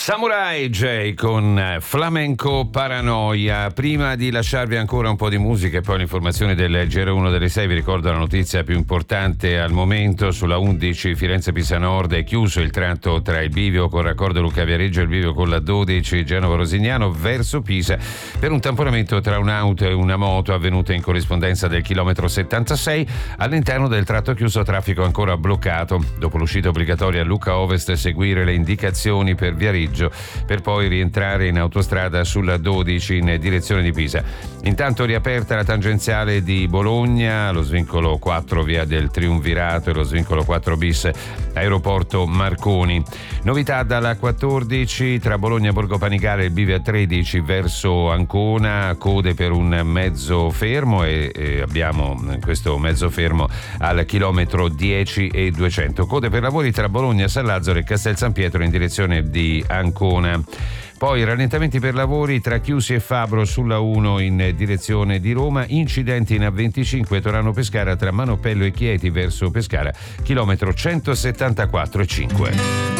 Samurai J con Flamenco Paranoia. Prima di lasciarvi ancora un po' di musica e poi l'informazione del GR1 delle 6, vi ricordo la notizia più importante al momento. Sulla 11 Firenze-Pisa Nord è chiuso il tratto tra il bivio con raccordo Lucca-Viareggio e il bivio con la 12 Genova-Rosignano verso Pisa per un tamponamento tra un'auto e una moto avvenuta in corrispondenza del chilometro 76. All'interno del tratto chiuso traffico ancora bloccato. Dopo l'uscita obbligatoria a Lucca Ovest seguire le indicazioni per Viareggio per poi rientrare in autostrada sulla 12 in direzione di Pisa. Intanto riaperta la tangenziale di Bologna, lo svincolo 4 via del Triumvirato e lo svincolo 4 bis aeroporto Marconi. Novità dalla 14 tra Bologna e Borgo Panigale, il bivio 13 verso Ancona, code per un mezzo fermo e abbiamo questo mezzo fermo al chilometro 10 e 200. Code per lavori tra Bologna, San Lazzaro e Castel San Pietro in direzione di Ancona. Poi rallentamenti per lavori tra Chiusi e Fabro sulla 1 in direzione di Roma, incidenti in A25 Torano Pescara tra Manopello e Chieti verso Pescara, chilometro 174,5.